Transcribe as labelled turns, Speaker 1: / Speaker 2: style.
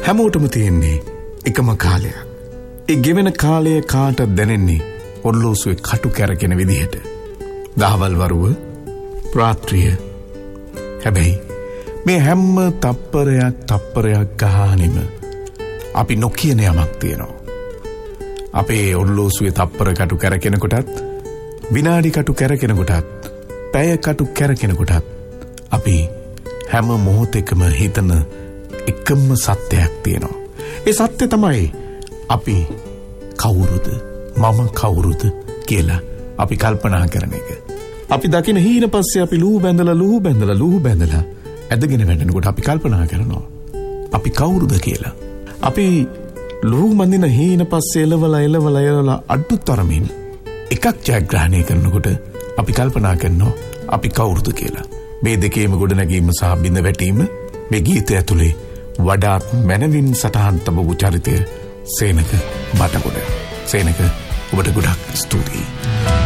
Speaker 1: හැමෝටම තියෙන්නේ එකම කාලයක්. ඒ ගෙවෙන කාලය කාට දැනෙන්නේ ඔරලෝසුවේ කටු කැරකෙන විදිහට. දහවල් වරුව රාත්‍රිය. හැබැයි මේ හැම්ම තප්පරයක් ගානෙම අපි නොකියන යමක් තියෙනවා. අපේ ඔරලෝසුවේ තප්පර කටු කැරකෙනකොටත්, විනාඩි කටු කැරකෙනකොටත්, පැය කටු කැරකෙනකොටත් අපි හැම මොහොතෙකම හිතන එකම සත්‍යයක් තියෙනවා. ඒ සත්‍ය තමයි අපි කවුරුද, මම කවුරුද කියලා අපි කල්පනා කරන එක. අපි දකින හීන පස්සේ අපි ලුහු බැඳලා ඇදගෙන වැටෙනකොට අපි කල්පනා කරනවා අපි කවුරුද කියලා. අපි ලුහු මන්දින හීන පස්සේ එලවලා අඩු තරමින් එකක් ජයග්‍රහණය කරනකොට අපි කල්පනා කරනවා අපි කවුරුද කියලා. මේ දෙකේම ගොඩනැගීම සහ බිඳ වැටීම මේ ගීතය ඇතුලේ වඩාත් මනවින් සටහන් තබපු චරිතය සේනක බටගොඩ. සේනක ඔබට ගොඩක් ස්තුතියි.